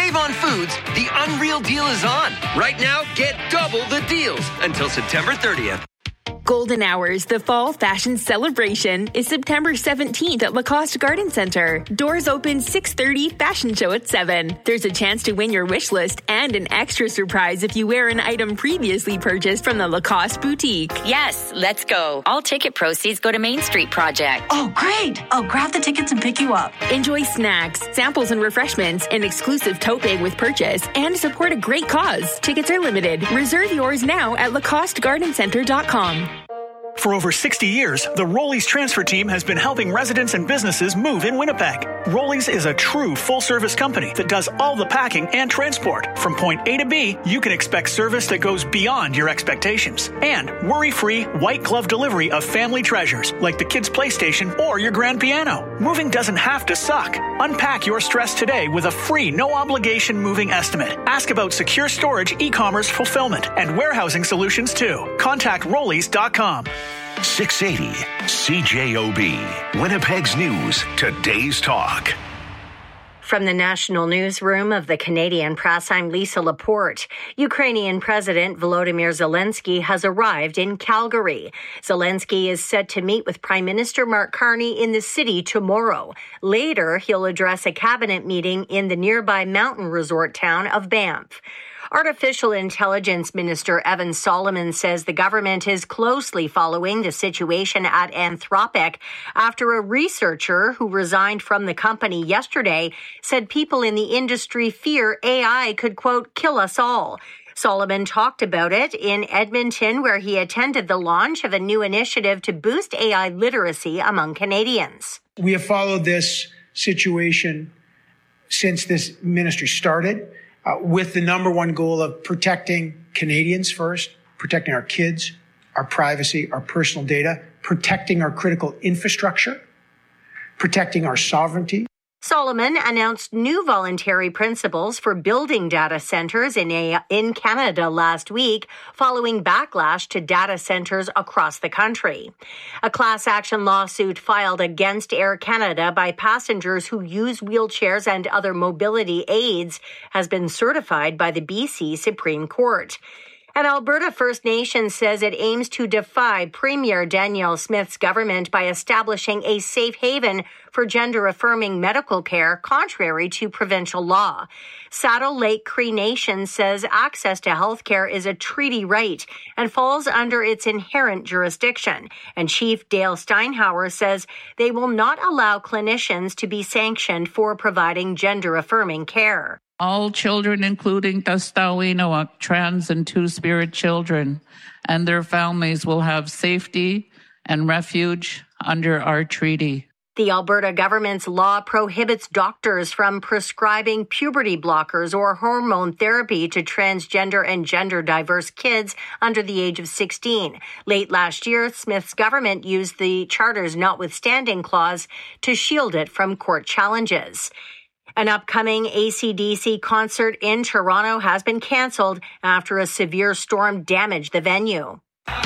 Save-On Foods, the unreal deal is on. Right now, get double the deals until September 30th. Golden Hours, the fall fashion celebration, is September 17th at Lacoste Garden Center. Doors open 6:30, fashion show at 7. There's a chance to win your wish list and an extra surprise if you wear an item previously purchased from the Lacoste boutique. Yes, let's go. All ticket proceeds go to Main Street Project. Oh, great. I'll grab the tickets and pick you up. Enjoy snacks, samples and refreshments, an exclusive tote bag with purchase, and support a great cause. Tickets are limited. Reserve yours now at LacosteGardenCenter.com. For over 60 years, the Rollies transfer team has been helping residents and businesses move in Winnipeg. Rollies is a true full-service company that does all the packing and transport. From point A to B, you can expect service that goes beyond your expectations. And worry-free, white-glove delivery of family treasures like the kids' PlayStation or your grand piano. Moving doesn't have to suck. Unpack your stress today with a free, no-obligation moving estimate. Ask about secure storage, e-commerce fulfillment, and warehousing solutions too. Contact Rollies.com. 680 CJOB, Winnipeg's News, today's talk. From the National Newsroom of the Canadian Press, I'm Lisa Laporte. Ukrainian President Volodymyr Zelensky has arrived in Calgary. Zelensky is set to meet with Prime Minister Mark Carney in the city tomorrow. Later, he'll address a cabinet meeting in the nearby mountain resort town of Banff. Artificial Intelligence Minister Evan Solomon says the government is closely following the situation at Anthropic after a researcher who resigned from the company yesterday said people in the industry fear AI could, quote, kill us all. Solomon talked about it in Edmonton, where he attended the launch of a new initiative to boost AI literacy among Canadians. We have followed this situation since this ministry started. With the number one goal of protecting Canadians first, protecting our kids, our privacy, our personal data, protecting our critical infrastructure, protecting our sovereignty. Solomon announced new voluntary principles for building data centers in Canada last week, following backlash to data centers across the country. A class action lawsuit filed against Air Canada by passengers who use wheelchairs and other mobility aids has been certified by the BC Supreme Court. And Alberta First Nation says it aims to defy Premier Danielle Smith's government by establishing a safe haven for gender-affirming medical care, contrary to provincial law. Saddle Lake Cree Nation says access to health care is a treaty right and falls under its inherent jurisdiction. And Chief Dale Steinhauer says they will not allow clinicians to be sanctioned for providing gender-affirming care. All children, including Tastawinawak, trans and two-spirit children, and their families will have safety and refuge under our treaty. The Alberta government's law prohibits doctors from prescribing puberty blockers or hormone therapy to transgender and gender-diverse kids under the age of 16. Late last year, Smith's government used the Charter's notwithstanding clause to shield it from court challenges. An upcoming AC/DC concert in Toronto has been canceled after a severe storm damaged the venue.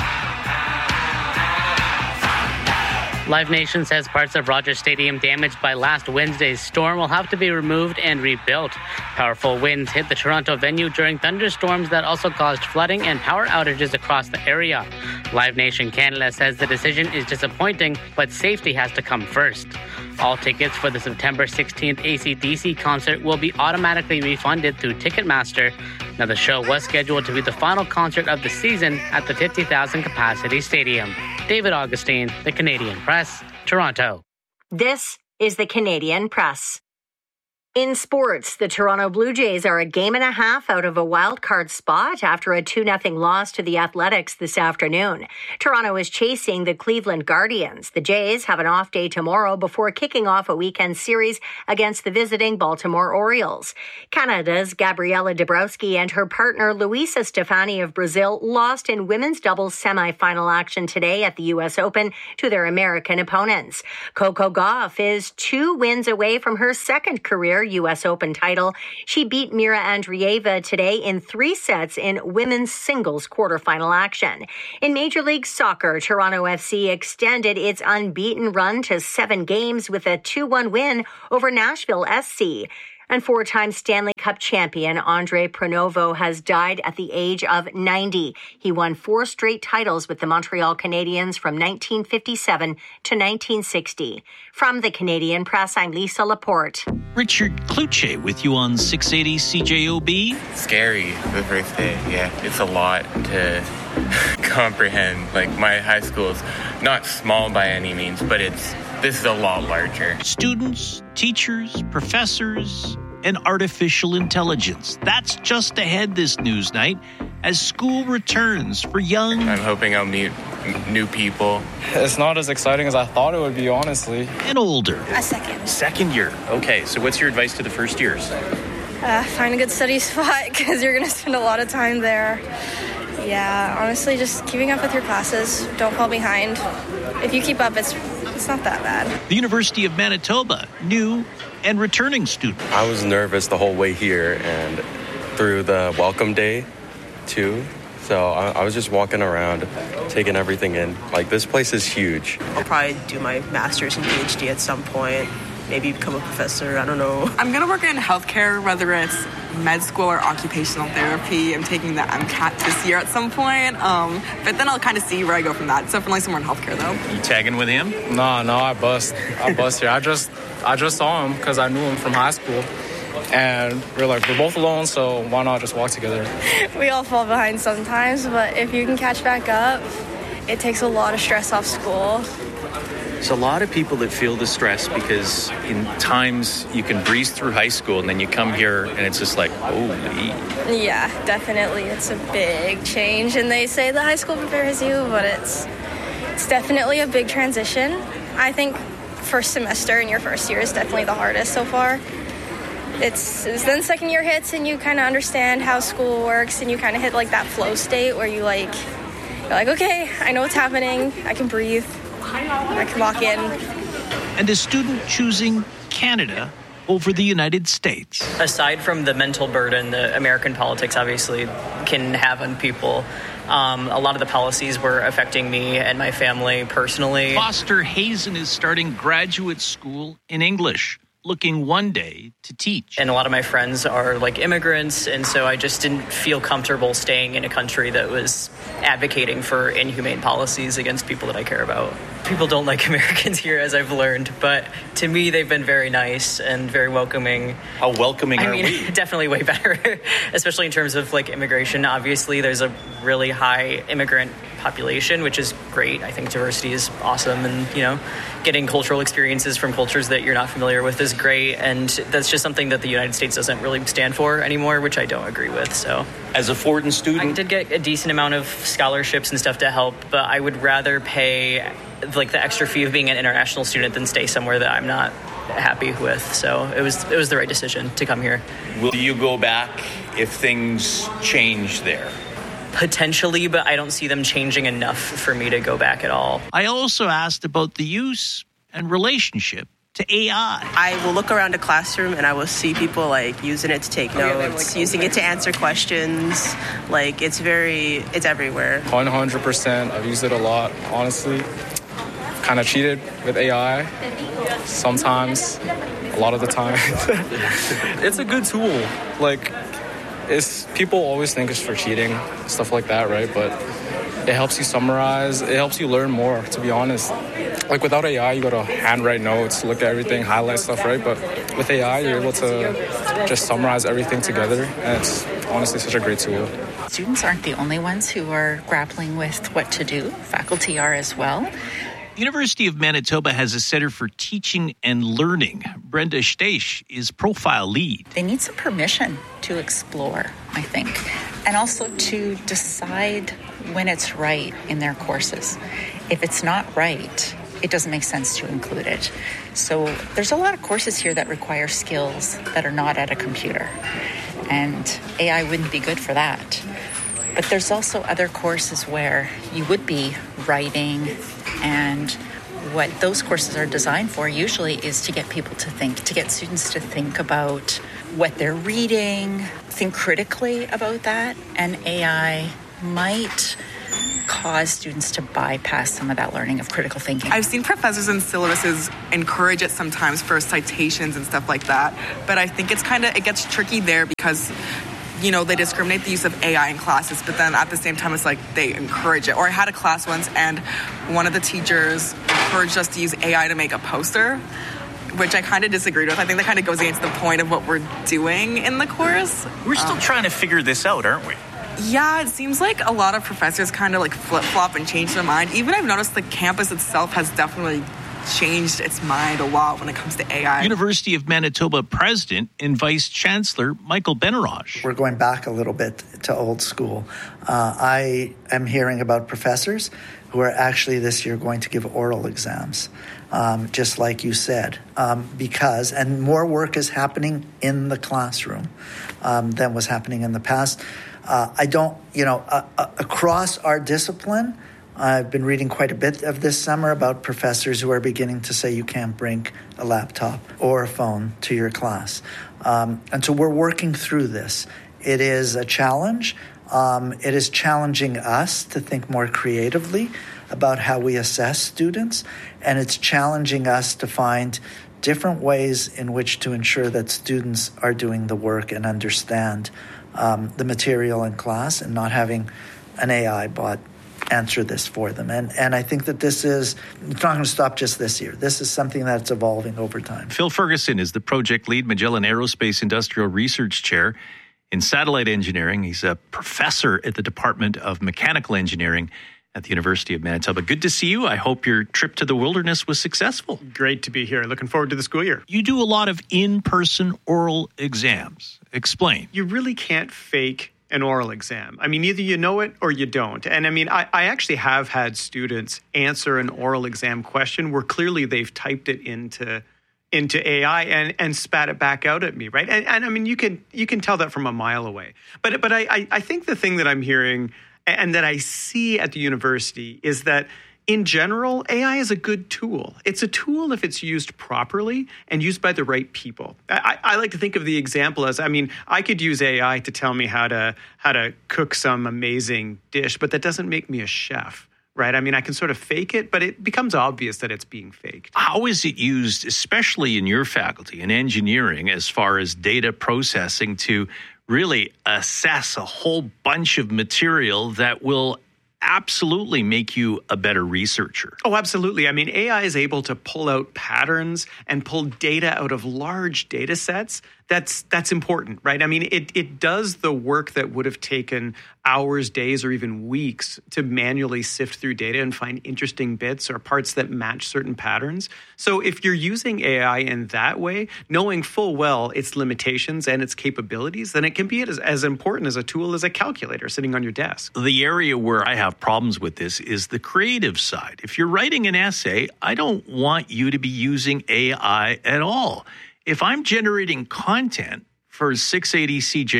Live Nation says parts of Rogers Stadium damaged by last Wednesday's storm will have to be removed and rebuilt. Powerful winds hit the Toronto venue during thunderstorms that also caused flooding and power outages across the area. Live Nation Canada says the decision is disappointing, but safety has to come first. All tickets for the September 16th AC/DC concert will be automatically refunded through Ticketmaster. Now, the show was scheduled to be the final concert of the season at the 50,000 capacity stadium. David Augustine, The Canadian Press, Toronto. This is The Canadian Press. In sports, the Toronto Blue Jays are a game and a half out of a wild card spot after a 2-0 loss to the Athletics this afternoon. Toronto is chasing the Cleveland Guardians. The Jays have an off day tomorrow before kicking off a weekend series against the visiting Baltimore Orioles. Canada's Gabriela Dabrowski and her partner Luisa Stefani of Brazil lost in women's doubles semifinal action today at the U.S. Open to their American opponents. Coco Gauff is 2 wins away from her second career U.S. Open title. She beat Mira Andreeva today in 3 sets in women's singles quarterfinal action. In Major League Soccer, Toronto FC extended its unbeaten run to 7 games with a 2-1 win over Nashville SC. And four-time Stanley Cup champion Andre Pronovo has died at the age of 90. He won 4 straight titles with the Montreal Canadiens from 1957 to 1960. From the Canadian Press, I'm Lisa Laporte. Richard Kluche with you on 680 CJOB. Scary, the first day. Yeah, it's a lot to comprehend. Like, my high school is not small by any means, but this is a lot larger. Students, teachers, professors, and artificial intelligence. That's just ahead this news night as school returns for young. I'm hoping I'll meet new people. It's not as exciting as I thought it would be, honestly. And older. A second. Second year. Okay, so what's your advice to the first years? Find a good study spot because you're going to spend a lot of time there. Yeah, honestly, just keeping up with your classes. Don't fall behind. If you keep up, it's not that bad. The University of Manitoba, new and returning student. I was nervous the whole way here and through the welcome day, too. So I was just walking around, taking everything in. Like, this place is huge. I'll probably do my master's and PhD at some point. Maybe become a professor, I don't know. I'm going to work in healthcare, whether it's med school or occupational therapy. I'm taking the MCAT this year at some point, but then I'll kind of see where I go from that. It's definitely somewhere in healthcare, though. You tagging with him? No, I bust here. I just saw him because I knew him from high school. And we're both alone, so why not just walk together? We all fall behind sometimes, but if you can catch back up, it takes a lot of stress off school. There's a lot of people that feel the stress because in times you can breeze through high school and then you come here and it's just like, holy. Yeah, definitely. It's a big change. And they say the high school prepares you, but it's definitely a big transition. I think first semester in your first year is definitely the hardest so far. It's then second year hits and you kind of understand how school works and you kind of hit like that flow state where you're like, okay, I know what's happening. I can breathe. I can walk in. And a student choosing Canada over the United States. Aside from the mental burden that American politics obviously can have on people, a lot of the policies were affecting me and my family personally. Foster Hazen is starting graduate school in English, looking one day to teach. And a lot of my friends are like immigrants, and so I just didn't feel comfortable staying in a country that was advocating for inhumane policies against people that I care about. People don't like Americans here, as I've learned, but to me, they've been very nice and very welcoming. How welcoming are we? Definitely way better, especially in terms of like immigration. Obviously, there's a really high immigrant population, which is great. I think diversity is awesome, and getting cultural experiences from cultures that you're not familiar with is great, and that's just something that the United States doesn't really stand for anymore, which I don't agree with. So, as a Fordham student, I did get a decent amount of scholarships and stuff to help, but I would rather pay like the extra fee of being an international student than stay somewhere that I'm not happy with. So it was the right decision to come here. Will you go back if things change there? Potentially, but I don't see them changing enough for me to go back at all. I also asked about the use and relationship to AI. I will look around a classroom and I will see people like using it to take notes, using it to answer questions. Like it's everywhere. 100%. I've used it a lot, honestly. Kind of cheated with AI sometimes, a lot of the time. It's a good tool. Like, people always think it's for cheating, stuff like that, right? But it helps you summarize. It helps you learn more, to be honest. Like, without AI, you got to handwrite notes, look at everything, highlight stuff, right? But with AI, you're able to just summarize everything together, and it's honestly such a great tool. Students aren't the only ones who are grappling with what to do. Faculty are as well. The University of Manitoba has a Centre for Teaching and Learning. Brenda Staisch is profile lead. They need some permission to explore, I think, and also to decide when it's right in their courses. If it's not right, it doesn't make sense to include it. So there's a lot of courses here that require skills that are not at a computer, and AI wouldn't be good for that. But there's also other courses where you would be writing, and what those courses are designed for usually is to get people to think, to get students to think about what they're reading, think critically about that, and AI might cause students to bypass some of that learning of critical thinking. I've seen professors and syllabuses encourage it sometimes for citations and stuff like that, but I think it gets tricky there because they discriminate the use of AI in classes, but then at the same time, it's like they encourage it. Or I had a class once, and one of the teachers encouraged us to use AI to make a poster, which I kind of disagreed with. I think that kind of goes against the point of what we're doing in the course. We're still trying to figure this out, aren't we? Yeah, it seems like a lot of professors kind of like flip-flop and change their mind. Even I've noticed the campus itself has definitely changed its mind a lot when it comes to AI. University of Manitoba President and Vice Chancellor Michael Benaraj. We're going back a little bit to old school. I am hearing about professors who are actually this year going to give oral exams, just like you said, and more work is happening in the classroom than was happening in the past. Across our discipline, I've been reading quite a bit of this summer about professors who are beginning to say you can't bring a laptop or a phone to your class. And so we're working through this. It is a challenge. It is challenging us to think more creatively about how we assess students, and it's challenging us to find different ways in which to ensure that students are doing the work and understand the material in class and not having an AI bot answer this for them. And I think that it's not going to stop just this year. This is something that's evolving over time. Phil Ferguson is the project lead, Magellan Aerospace Industrial Research Chair in Satellite Engineering. He's a professor at the Department of Mechanical Engineering at the University of Manitoba. Good to see you. I hope your trip to the wilderness was successful. Great to be here. Looking forward to the school year. You do a lot of in-person oral exams. Explain. You really can't fake an oral exam. I mean, either you know it or you don't. And I mean, I actually have had students answer an oral exam question where clearly they've typed it into AI and spat it back out at me, right? And I mean, you can tell that from a mile away. But I think the thing that I'm hearing and that I see at the university is that in general, AI is a good tool. It's a tool if it's used properly and used by the right people. I like to think of the example as, I could use AI to tell me how to cook some amazing dish, but that doesn't make me a chef, right? I mean, I can sort of fake it, but it becomes obvious that it's being faked. How is it used, especially in your faculty in engineering, as far as data processing to really assess a whole bunch of material that will absolutely make you a better researcher? Oh, absolutely. I mean, AI is able to pull out patterns and pull data out of large data sets. That's important, right? I mean, it does the work that would have taken hours, days, or even weeks to manually sift through data and find interesting bits or parts that match certain patterns. So if you're using AI in that way, knowing full well its limitations and its capabilities, then it can be as important as a tool as a calculator sitting on your desk. The area where I have problems with this is the creative side. If you're writing an essay, I don't want you to be using AI at all. If I'm generating content for 680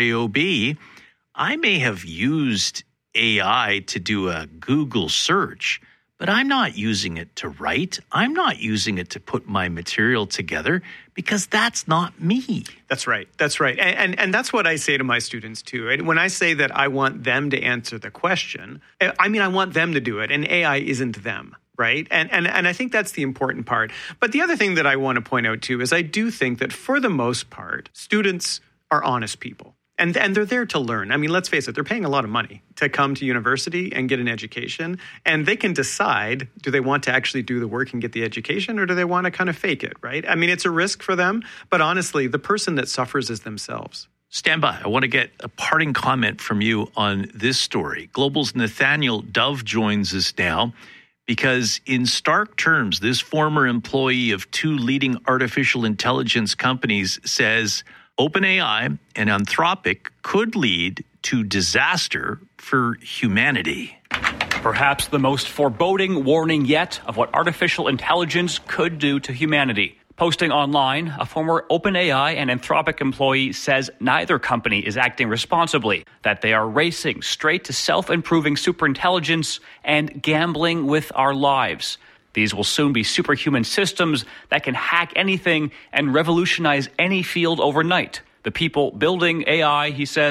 CJOB, I may have used AI to do a Google search, but I'm not using it to write. I'm not using it to put my material together because that's not me. That's right. That's right. And that's what I say to my students too. Right? When I say that I want them to answer the question, I mean, I want them to do it, and AI isn't them. Right. And I think that's the important part. But the other thing that I want to point out, too, is I do think that for the most part, students are honest people and they're there to learn. I mean, let's face it, they're paying a lot of money to come to university and get an education. And they can decide, do they want to actually do the work and get the education, or do they want to kind of fake it? Right. I mean, it's a risk for them. But honestly, the person that suffers is themselves. Stand by. I want to get a parting comment from you on this story. Global's Nathaniel Dove joins us now, because in stark terms, this former employee of two leading artificial intelligence companies says OpenAI and Anthropic could lead to disaster for humanity. Perhaps the most foreboding warning yet of what artificial intelligence could do to humanity. Posting online, a former OpenAI and Anthropic employee says neither company is acting responsibly, that they are racing straight to self-improving superintelligence and gambling with our lives. These will soon be superhuman systems that can hack anything and revolutionize any field overnight. The people building AI, he says,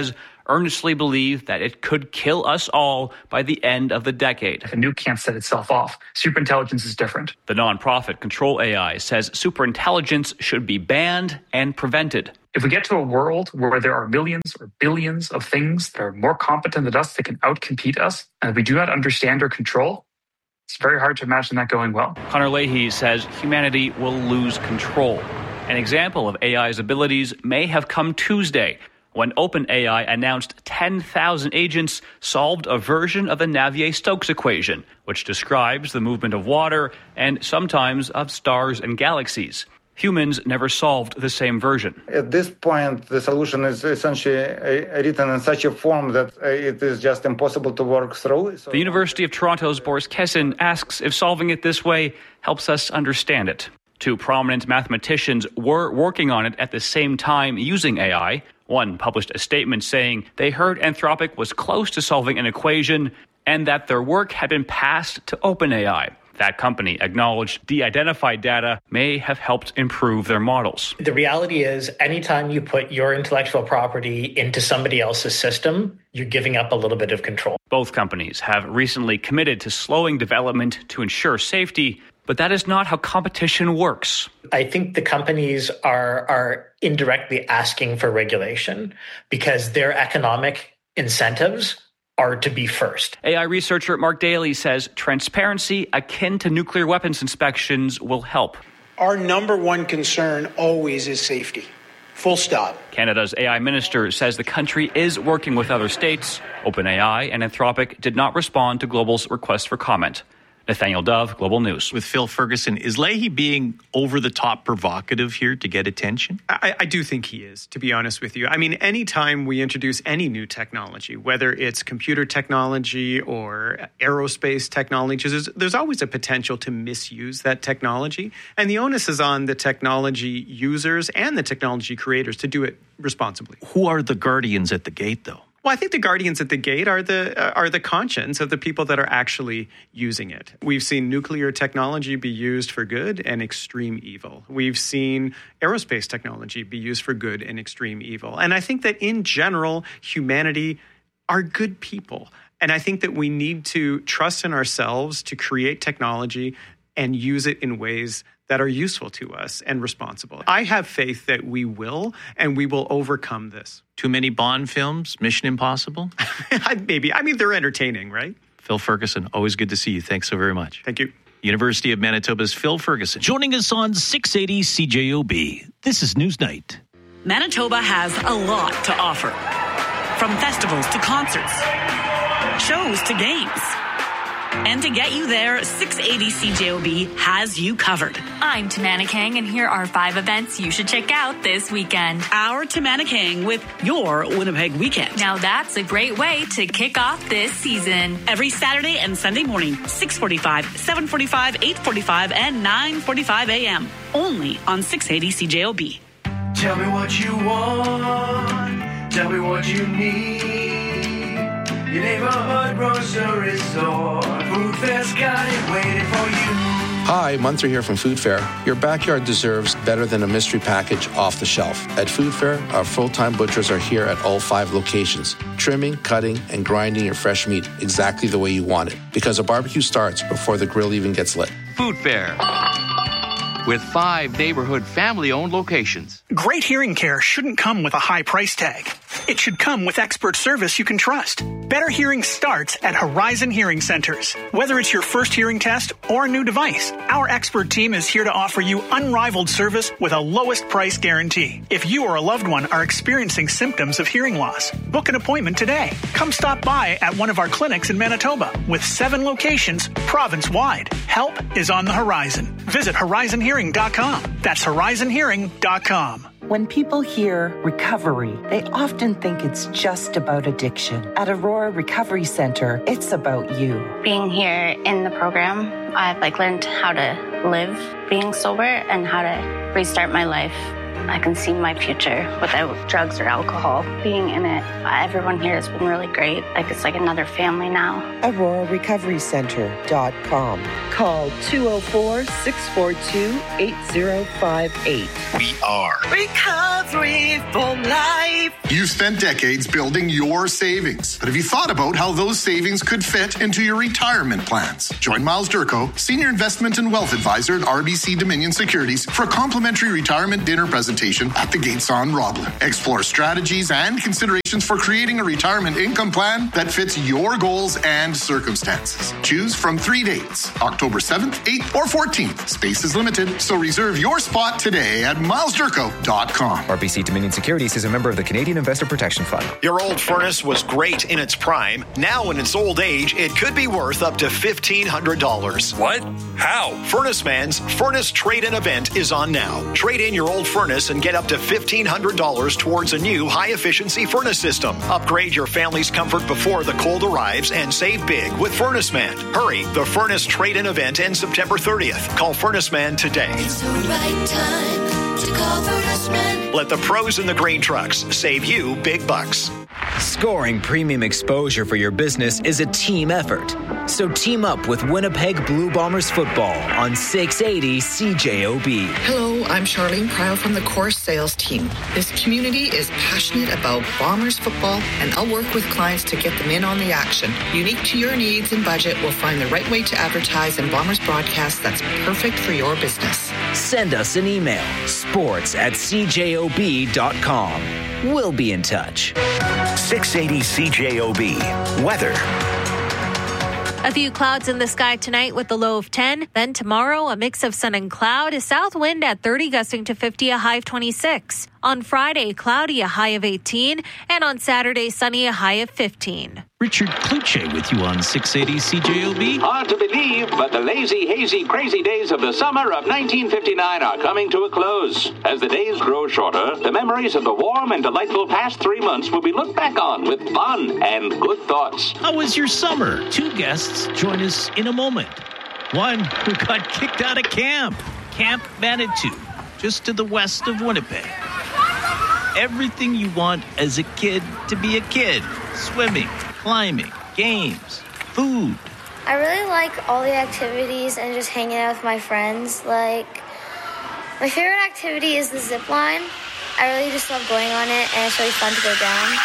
earnestly believe that it could kill us all by the end of the decade. A nuke can't set itself off. Superintelligence is different. The nonprofit Control AI says superintelligence should be banned and prevented. If we get to a world where there are millions or billions of things that are more competent than us, that can outcompete us, and we do not understand or control, it's very hard to imagine that going well. Connor Leahy says humanity will lose control. An example of AI's abilities may have come Tuesday, when OpenAI announced 10,000 agents solved a version of the Navier-Stokes equation, which describes the movement of water and sometimes of stars and galaxies. Humans never solved the same version. At this point, the solution is essentially written in such a form that it is just impossible to work through. The University of Toronto's Boris Kessin asks if solving it this way helps us understand it. Two prominent mathematicians were working on it at the same time using AI. One published a statement saying they heard Anthropic was close to solving an equation and that their work had been passed to OpenAI. That company acknowledged de-identified data may have helped improve their models. The reality is, anytime you put your intellectual property into somebody else's system, you're giving up a little bit of control. Both companies have recently committed to slowing development to ensure safety, but that is not how competition works. I think the companies are indirectly asking for regulation because their economic incentives are to be first. AI researcher Mark Daly says transparency akin to nuclear weapons inspections will help. Our number one concern always is safety. Full stop. Canada's AI minister says the country is working with other states. OpenAI and Anthropic did not respond to Global's request for comment. Nathaniel Dove, Global News. With Phil Ferguson, is Leahy being over-the-top provocative here to get attention? I do think he is, to be honest with you. I mean, anytime we introduce any new technology, whether it's computer technology or aerospace technologies, there's always a potential to misuse that technology. And the onus is on the technology users and the technology creators to do it responsibly. Who are the guardians at the gate, though? Well, I think the guardians at the gate are the conscience of the people that are actually using it. We've seen nuclear technology be used for good and extreme evil. We've seen aerospace technology be used for good and extreme evil. And I think that in general, humanity are good people. And I think that we need to trust in ourselves to create technology and use it in ways that are useful to us and responsible. I have faith that we will, and we will overcome this. Too many Bond films? Mission Impossible? Maybe. I mean, they're entertaining, right? Phil Ferguson, always good to see you. Thanks so very much. Thank you. University of Manitoba's Phil Ferguson. Joining us on 680 CJOB. This is Newsnight. Manitoba has a lot to offer. From festivals to concerts, shows to games. And to get you there, 680 CJOB has you covered. I'm Tamana Kang, and here are 5 events you should check out this weekend. Our Tamana Kang with your Winnipeg Weekend. Now that's a great way to kick off this season. Every Saturday and Sunday morning, 6:45, 7:45, 8:45, and 9:45 a.m. Only on 680 CJOB. Tell me what you want. Tell me what you need. Your neighborhood grocery store. Food Fair's got it waiting for you. Hi, Munter here from Food Fair. Your backyard deserves better than a mystery package off the shelf. At Food Fair, our full-time butchers are here at all 5 locations, trimming, cutting, and grinding your fresh meat exactly the way you want it. Because a barbecue starts before the grill even gets lit. Food Fair. With 5 neighborhood family-owned locations. Great hearing care shouldn't come with a high price tag. It should come with expert service you can trust. Better hearing starts at Horizon Hearing Centers. Whether it's your first hearing test or a new device, our expert team is here to offer you unrivaled service with a lowest price guarantee. If you or a loved one are experiencing symptoms of hearing loss, book an appointment today. Come stop by at one of our clinics in Manitoba with 7 locations province-wide. Help is on the horizon. Visit horizonhearing.com. That's horizonhearing.com. When people hear recovery, they often think it's just about addiction. At Aurora Recovery Center, it's about you. Being here in the program, I've learned how to live being sober and how to restart my life I can see my future without drugs or alcohol. Being in it, everyone here has been really great. Like it's like another family now. AuroraRecoveryCenter.com. Call 204-642-8058. We are Recovery for Life. You've spent decades building your savings, but have you thought about how those savings could fit into your retirement plans? Join Miles Durko, Senior Investment and Wealth Advisor at RBC Dominion Securities, for a complimentary retirement dinner presentation at the Gates on Roblin. Explore strategies and considerations for creating a retirement income plan that fits your goals and circumstances. Choose from 3 dates, October 7th, 8th, or 14th. Space is limited, so reserve your spot today at milesdurko.com. RBC Dominion Securities is a member of the Canadian Investor Protection Fund. Your old furnace was great in its prime. Now in its old age, it could be worth up to $1,500. What? How? Furnace Man's Furnace Trade-In event is on now. Trade in your old furnace and get up to $1,500 towards a new high-efficiency furnace system. Upgrade your family's comfort before the cold arrives and save big with Furnace Man. Hurry, the Furnace Trade-In event ends September 30th. Call Furnace Man today. It's the right time to call Furnace Man. Let the pros in the grain trucks save you big bucks. Scoring premium exposure for your business is a team effort. So team up with Winnipeg Blue Bombers football on 680 CJOB. Hello, I'm Charlene Pryle from the course sales team. This community is passionate about Bombers football, and I'll work with clients to get them in on the action. Unique to your needs and budget, we'll find the right way to advertise in Bombers broadcast that's perfect for your business. Send us an email, sports@cjob.com. We'll be in touch. 680 CJOB. Weather. A few clouds in the sky tonight with a low of 10. Then tomorrow, a mix of sun and cloud. A south wind at 30, gusting to 50, a high of 26. On Friday, cloudy, a high of 18. And on Saturday, sunny, a high of 15. Richard Kluche with you on 680 CJOB. Hard to believe, but the lazy, hazy, crazy days of the summer of 1959 are coming to a close. As the days grow shorter, the memories of the warm and delightful past 3 months will be looked back on with fun and good thoughts. How was your summer? Two guests join us in a moment. One who got kicked out of camp, Camp Manitou, just to the west of Winnipeg. Everything you want as a kid to be a kid. Swimming, climbing, games, food. I really like all the activities and just hanging out with my friends. Like, my favorite activity is the zip line. I really just love going on it, and it's really fun to go down.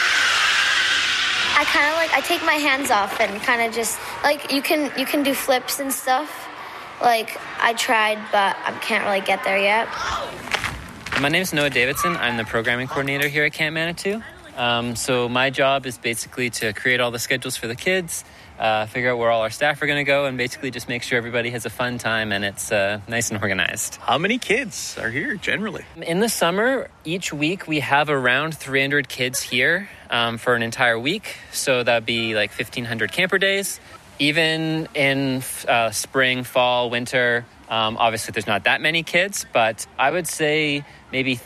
I take my hands off and kind of just, like, you can do flips and stuff. Like, I tried, but I can't really get there yet. My name is Noah Davidson. I'm the programming coordinator here at Camp Manitou. So my job is basically to create all the schedules for the kids, figure out where all our staff are going to go, and basically just make sure everybody has a fun time and it's nice and organized. How many kids are here generally? In the summer, each week we have around 300 kids here for an entire week. So that'd be like 1,500 camper days. Even in spring, fall, winter, obviously there's not that many kids, but I would say maybe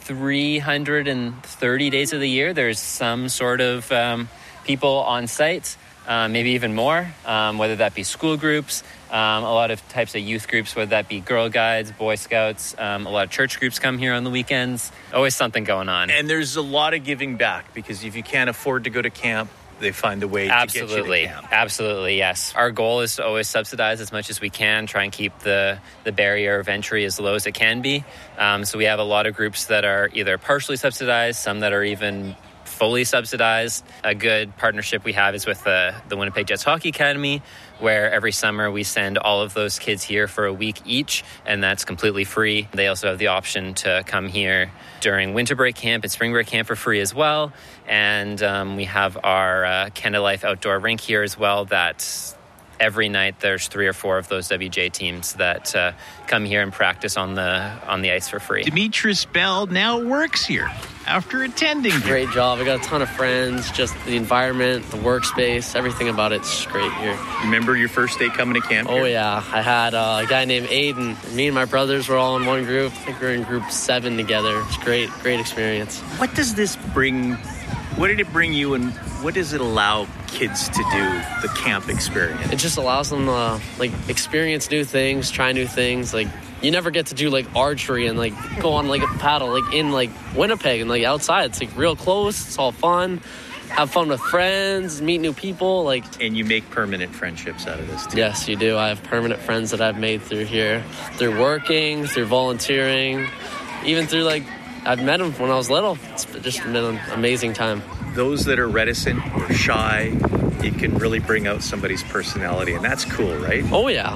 330 days of the year, there's some sort of people on site, maybe even more, whether that be school groups, a lot of types of youth groups, whether that be Girl Guides, Boy Scouts, a lot of church groups come here on the weekends. Always something going on. And there's a lot of giving back, because if you can't afford to go to camp, they find a way to get you to camp. Absolutely, yes. Our goal is to always subsidize as much as we can, try and keep the barrier of entry as low as it can be. So we have a lot of groups that are either partially subsidized, some that are even fully subsidized. A good partnership we have is with the Winnipeg Jets Hockey Academy, where every summer we send all of those kids here for a week each, and that's completely free. They also have the option to come here during winter break camp and spring break camp for free as well. And we have our Canada Life outdoor rink here as well, that every night there's 3 or 4 of those WJ teams that come here and practice on the ice for free. Demetris Bell now works here after attending. Great job. I got a ton of friends, just the environment, the workspace, everything about it's just great here. Remember your first day coming to camp here? Oh, yeah. I had a guy named Aiden. Me and my brothers were all in one group. I think we're in group 7 together. It's great experience. What does this bring? What did it bring you, and what does it allow kids to do, the camp experience? It just allows them to experience new things, try new things, you never get to do like archery and like go on like a paddle like in like Winnipeg and like outside. It's like real close. It's all fun. Have fun with friends, meet new people. And you make permanent friendships out of this too. Yes, you do. I have permanent friends that I've made through here, through working, through volunteering, even through I've met them when I was little. It's just been an amazing time. Those that are reticent or shy, it can really bring out somebody's personality, and that's cool, right? Oh yeah,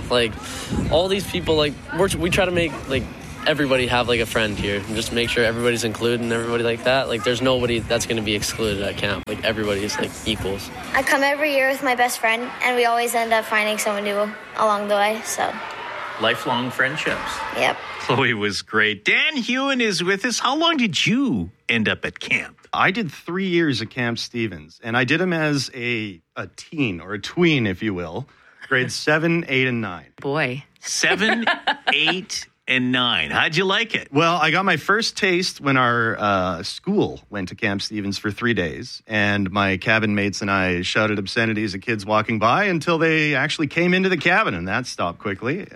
all these people, we try to make everybody have a friend here, and just make sure everybody's included and everybody like that. There's nobody that's going to be excluded at camp. Everybody's equals. I come every year with my best friend, and we always end up finding someone new along the way. So lifelong friendships. Yep. Chloe was great. Dan Hewen is with us. How long did you end up at camp? I did 3 years at Camp Stevens, and I did them as a teen, or a tween, if you will. Grades 7, 8, and 9. Boy. 7, 8, and 9. How'd you like it? Well, I got my first taste when our school went to Camp Stevens for 3 days, and my cabin mates and I shouted obscenities at kids walking by until they actually came into the cabin, and that stopped quickly.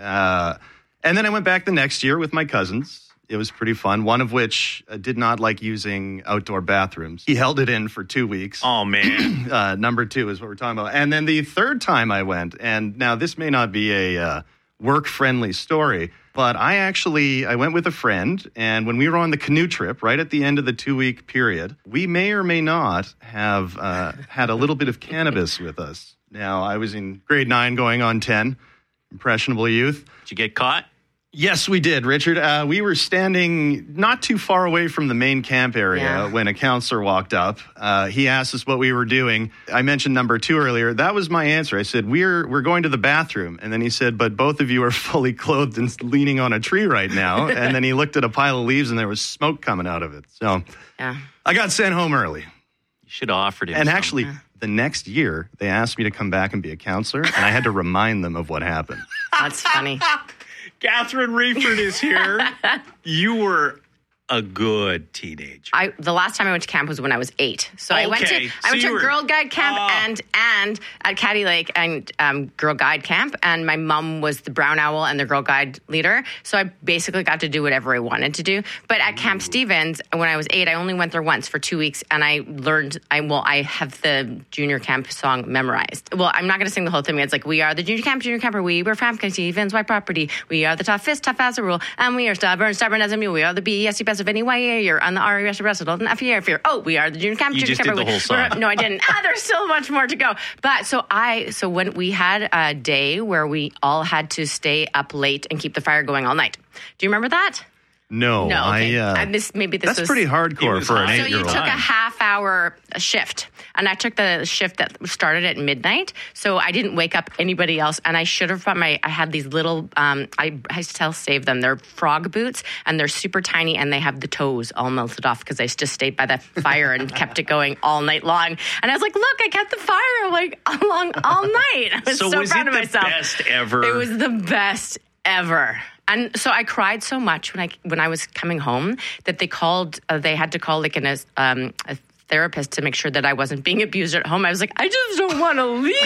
And then I went back the next year with my cousins. It was pretty fun, one of which did not like using outdoor bathrooms. He held it in for 2 weeks. Oh, man. Number 2 is what we're talking about. And then the third time I went, and now this may not be a work-friendly story, but I went with a friend, and when we were on the canoe trip, right at the end of the 2-week period, we may or may not have had a little bit of cannabis with us. Now, I was in grade 9 going on 10, impressionable youth. Did you get caught? Yes, we did, Richard. We were standing not too far away from the main camp area when a counselor walked up. He asked us what we were doing. I mentioned number 2 earlier. That was my answer. I said, we're going to the bathroom. And then he said, but both of you are fully clothed and leaning on a tree right now. And then he looked at a pile of leaves and there was smoke coming out of it. So I got sent home early. You should have offered him And some. actually, the next year, they asked me to come back and be a counselor. And I had to remind them of what happened. That's funny. Catherine Reeford is here. You were a good teenager. The last time I went to camp was when I was 8. So I went to Girl Guide camp and at Caddy Lake and Girl Guide camp, and my mom was the Brown Owl and the Girl Guide leader. So I basically got to do whatever I wanted to do. But at Camp Stevens, when I was 8, I only went there once for 2 weeks, and I learned. I have the junior camp song memorized. Well, I'm not going to sing the whole thing. It's we are the junior camper. We were from Camp Stevens, white property. We are the toughest, tough as a rule, and we are stubborn as a mule. We are the BSC best of any way. You're on the RES arrested on fear. Oh, we are the junior camp. You just did the whole song. No, I didn't. There's still much more to go. But so when we had a day where we all had to stay up late and keep the fire going all night. Do you remember that? No, okay. that's pretty hardcore for an 8-year-old. So you took a half-hour shift, and I took the shift that started at midnight. So I didn't wake up anybody else, and I should have brought I had these little. I still save them. They're frog boots, and they're super tiny, and they have the toes all melted off because I just stayed by the fire and kept it going all night long. And I was like, "Look, I kept the fire along all night." I was so proud of myself. Was it the best ever? It was the best ever. And so I cried so much when I was coming home that they had to call a therapist to make sure that I wasn't being abused at home. I was like, I just don't want to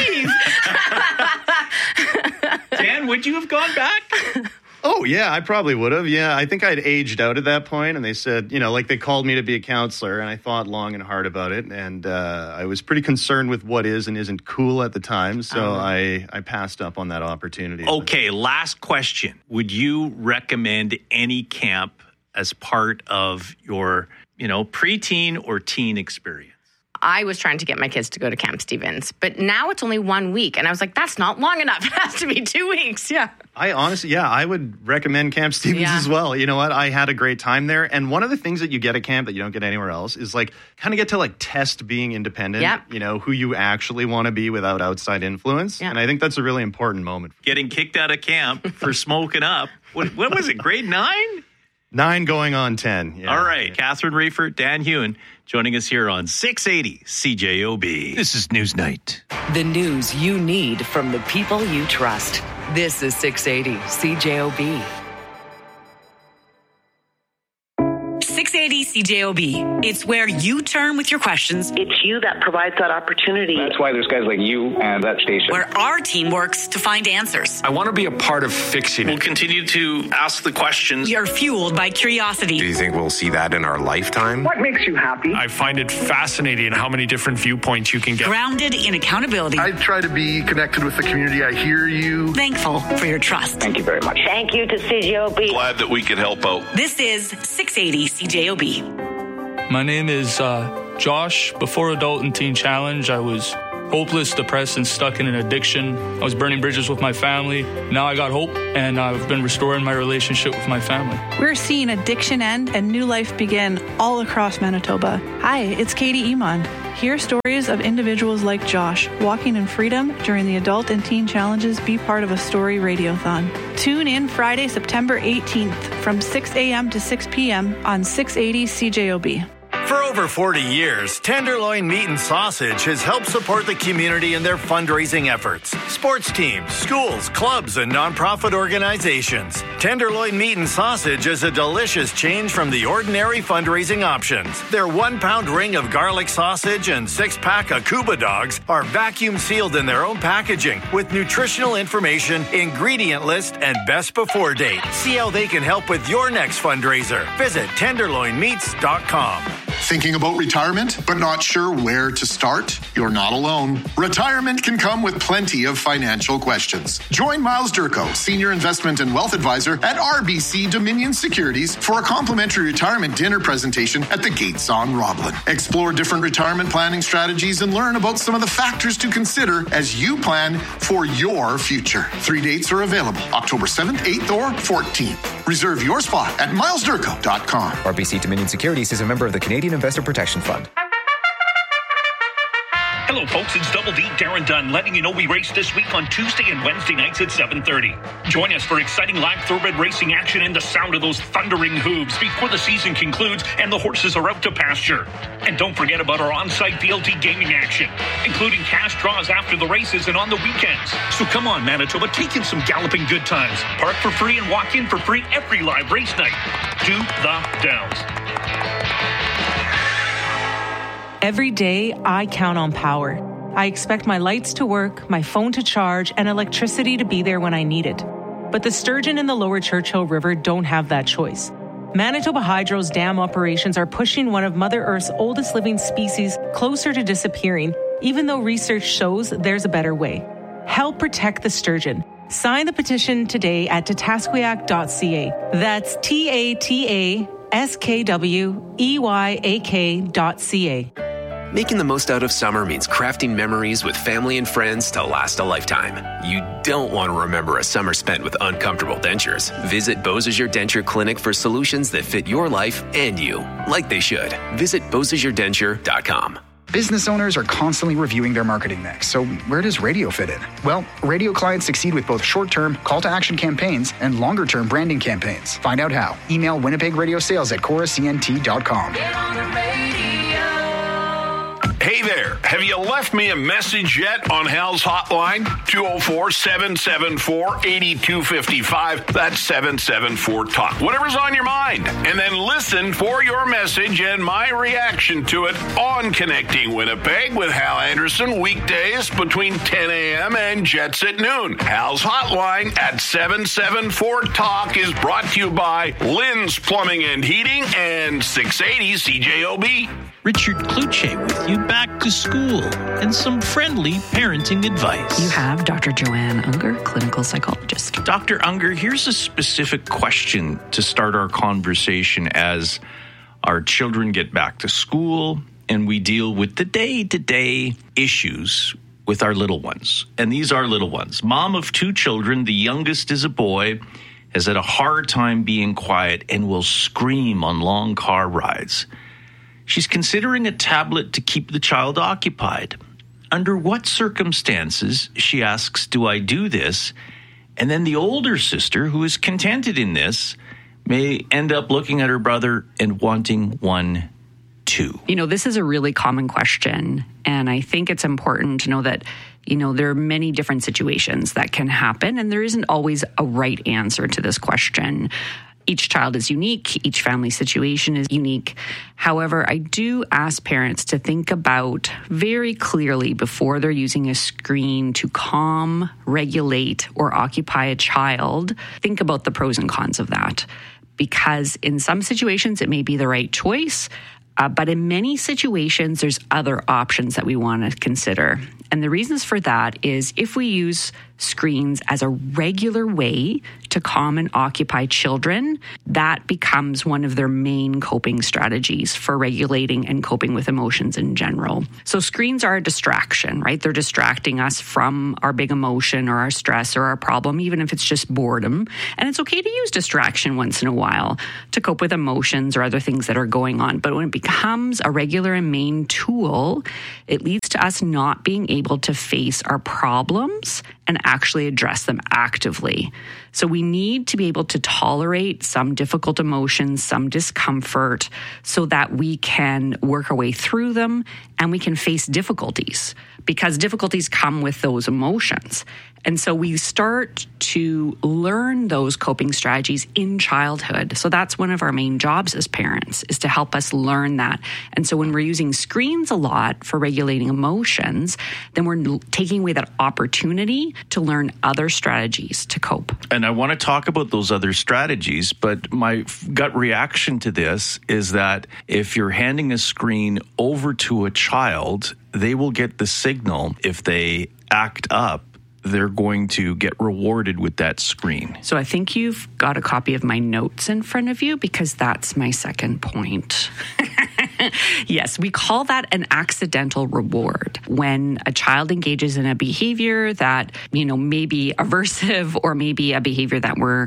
leave. Dan, would you have gone back? Oh, yeah, I probably would have. Yeah, I think I'd aged out at that point, and they said, they called me to be a counselor, and I thought long and hard about it, and I was pretty concerned with what is and isn't cool at the time, so I passed up on that opportunity. Okay, last question. Would you recommend any camp as part of your, preteen or teen experience? I was trying to get my kids to go to Camp Stevens, but now it's only 1 week. And I was like, that's not long enough. It has to be 2 weeks. Yeah. I would recommend Camp Stevens as well. You know what? I had a great time there. And one of the things that you get at camp that you don't get anywhere else is kind of get to test being independent, who you actually want to be without outside influence. Yep. And I think that's a really important moment. Getting kicked out of camp for smoking up. What was it, grade 9? 9 going on 10. Yeah. All right. Catherine Reeford, Dan Hewen joining us here on 680 CJOB. This is Newsnight. The news you need from the people you trust. This is 680 CJOB. 680 CJOB. It's where you turn with your questions. It's you that provides that opportunity. That's why there's guys like you and that station. Where our team works to find answers. I want to be a part of fixing it. We'll continue to ask the questions. We are fueled by curiosity. Do you think we'll see that in our lifetime? What makes you happy? I find it fascinating how many different viewpoints you can get. Grounded in accountability. I try to be connected with the community. I hear you. Thankful for your trust. Thank you very much. Thank you to CJOB. Glad that we could help out. This is 680 CJOB. My name is Josh. Before Adult and Teen Challenge, I was hopeless, depressed, and stuck in an addiction. I was burning bridges with my family. Now I got hope, and I've been restoring my relationship with my family. We're seeing addiction end and new life begin all across Manitoba. Hi, it's Katie Iman. Hear stories of individuals like Josh walking in freedom during the Adult and Teen Challenges. Be part of a story radiothon. Tune in Friday, September 18th from 6 a.m. to 6 p.m. on 680 CJOB. For over 40 years, Tenderloin Meat and Sausage has helped support the community in their fundraising efforts. Sports teams, schools, clubs, and nonprofit organizations. Tenderloin Meat and Sausage is a delicious change from the ordinary fundraising options. Their 1-pound ring of garlic sausage and 6-pack of Cuba dogs are vacuum sealed in their own packaging with nutritional information, ingredient list, and best before date. See how they can help with your next fundraiser. Visit tenderloinmeats.com. Thinking about retirement, but not sure where to start? You're not alone. Retirement can come with plenty of financial questions. Join Miles Durko, Senior Investment and Wealth Advisor at RBC Dominion Securities for a complimentary retirement dinner presentation at the Gates on Roblin. Explore different retirement planning strategies and learn about some of the factors to consider as you plan for your future. 3 dates are available, October 7th, 8th, or 14th. Reserve your spot at milesdurko.com. RBC Dominion Securities is a member of the Canadian Investor Protection Fund. Hello, folks. It's Double D, Darren Dunn, letting you know we race this week on Tuesday and Wednesday nights at 7:30. Join us for exciting live thoroughbred racing action and the sound of those thundering hooves before the season concludes and the horses are out to pasture. And don't forget about our on-site BLT gaming action, including cash draws after the races and on the weekends. So come on, Manitoba, take in some galloping good times. Park for free and walk in for free every live race night. Do the Downs. Every day, I count on power. I expect my lights to work, my phone to charge, and electricity to be there when I need it. But the sturgeon in the lower Churchill River don't have that choice. Manitoba Hydro's dam operations are pushing one of Mother Earth's oldest living species closer to disappearing, even though research shows there's a better way. Help protect the sturgeon. Sign the petition today at tatasquiac.ca. That's TATASKWEYAK.ca. Making the most out of summer means crafting memories with family and friends to last a lifetime. You don't want to remember a summer spent with uncomfortable dentures. Visit Beausejour Denture Clinic for solutions that fit your life and you, like they should. Visit BeausejourDenture.com. Business owners are constantly reviewing their marketing mix, so where does radio fit in? Well, radio clients succeed with both short-term call-to-action campaigns and longer-term branding campaigns. Find out how. Email winnipegradiosales@coruscnt.com. Hey there, have you left me a message yet on Hal's hotline? 204-774-8255. That's 774-TALK. Whatever's on your mind. And then listen for your message and my reaction to it on Connecting Winnipeg with Hal Anderson, weekdays between 10 a.m. and Jets at noon. Hal's hotline at 774-TALK is brought to you by Lynn's Plumbing and Heating and 680 CJOB. Richard Kluche with you back to school and some friendly parenting advice. You have Dr. Joanne Unger, clinical psychologist. Dr. Unger, here's a specific question to start our conversation as our children get back to school and we deal with the day-to-day issues with our little ones. And these are little ones. Mom of 2 children, the youngest is a boy, has had a hard time being quiet and will scream on long car rides. She's considering a tablet to keep the child occupied. Under what circumstances, she asks, do I do this? And then the older sister, who is contented in this, may end up looking at her brother and wanting one too. You know, this is a really common question. And I think it's important to know that, you know, there are many different situations that can happen. And there isn't always a right answer to this question. Each child is unique. Each family situation is unique. However, I do ask parents to think about very clearly before they're using a screen to calm, regulate, or occupy a child. Think about the pros and cons of that. Because in some situations, it may be the right choice. But in many situations, there's other options that we want to consider. And the reasons for that is if we use screens as a regular way to calm and occupy children, that becomes one of their main coping strategies for regulating and coping with emotions in general. So screens are a distraction, right? They're distracting us from our big emotion or our stress or our problem, even if it's just boredom. And it's okay to use distraction once in a while to cope with emotions or other things that are going on. But when it becomes a regular and main tool, it leads to us not being able to face our problems and actually address them actively. So we need to be able to tolerate some difficult emotions, some discomfort, so that we can work our way through them and we can face difficulties, because difficulties come with those emotions. And so we start to learn those coping strategies in childhood. So that's one of our main jobs as parents, is to help us learn that. And so when we're using screens a lot for regulating emotions, then we're taking away that opportunity to learn other strategies to cope. And I want to talk about those other strategies, but my gut reaction to this is that if you're handing a screen over to a child, they will get the signal. If they act up, they're going to get rewarded with that screen. So I think you've got a copy of my notes in front of you, because that's my second point. Yes, we call that an accidental reward. When a child engages in a behavior that, may be aversive, or maybe a behavior that we're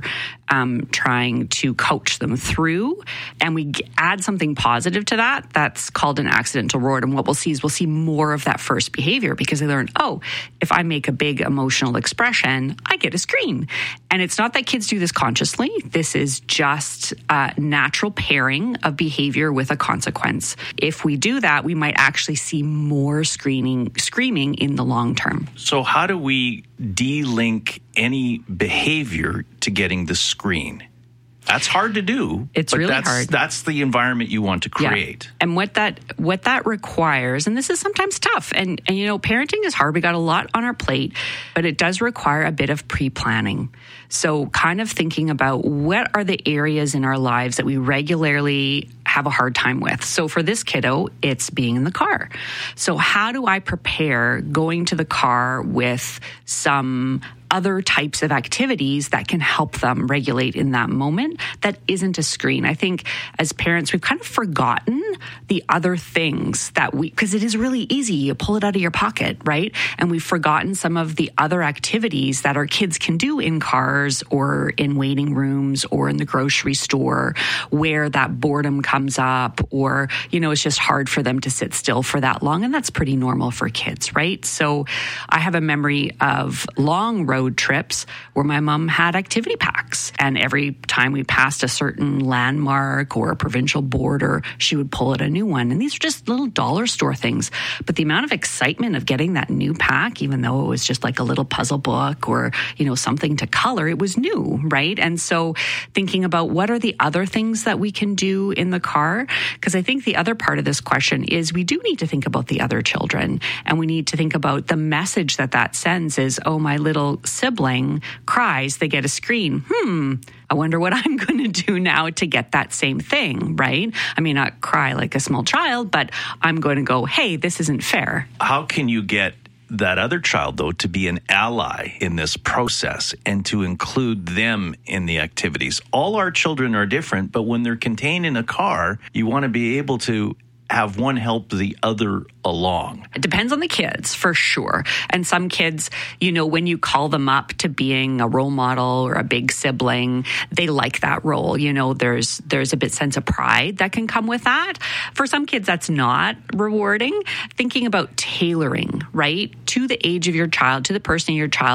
trying to coach them through, and we add something positive to that, that's called an accidental reward. And what we'll see is we'll see more of that first behavior, because they learn, if I make a big emotional expression, I get a screen. And it's not that kids do this consciously. This is just a natural pairing of behavior with a consequence. If we do that, we might actually see more screaming in the long term. So how do we de-link any behavior to getting the screen? That's hard to do. It's really hard. That's the environment you want to create. Yeah. And what that requires, and this is sometimes tough, and parenting is hard. We got a lot on our plate, but it does require a bit of pre-planning. So kind of thinking about what are the areas in our lives that we regularly have a hard time with. So for this kiddo, it's being in the car. So how do I prepare going to the car with some other types of activities that can help them regulate in that moment that isn't a screen? I think as parents, we've kind of forgotten the other things because it is really easy. You pull it out of your pocket, right? And we've forgotten some of the other activities that our kids can do in cars or in waiting rooms or in the grocery store, where that boredom comes up, or, it's just hard for them to sit still for that long. And that's pretty normal for kids, right? So I have a memory of long road trips where my mom had activity packs, and every time we passed a certain landmark or a provincial border, she would pull out a new one. And these are just little dollar store things, but the amount of excitement of getting that new pack, even though it was just like a little puzzle book or something to color, it was new, right? And so thinking about what are the other things that we can do in the car, because I think the other part of this question is we do need to think about the other children, and we need to think about the message that sends is, my little sibling cries, they get a screen. I wonder what I'm going to do now to get that same thing, right? I may not cry like a small child, but I'm going to go, hey, this isn't fair. How can you get that other child, though, to be an ally in this process and to include them in the activities? All our children are different, but when they're contained in a car, you want to be able to have one help the other along. It depends on the kids, for sure. And some kids, when you call them up to being a role model or a big sibling, they like that role. There's a bit sense of pride that can come with that. For some kids, that's not rewarding. Thinking about tailoring, right, to the age of your child, to the person of your child,